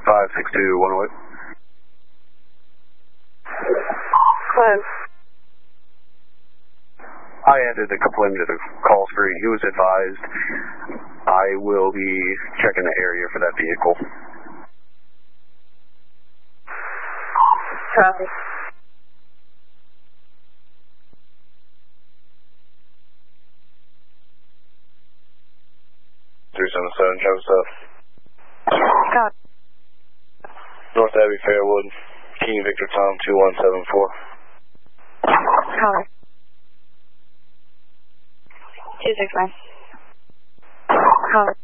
562-108. Close. I added a couple into the call screen. He was advised. I will be checking the area for that vehicle. Copy. Travis up. Copy. North Abbey Fairwood, King Victor Tom 2174. Copy. 269. Copy.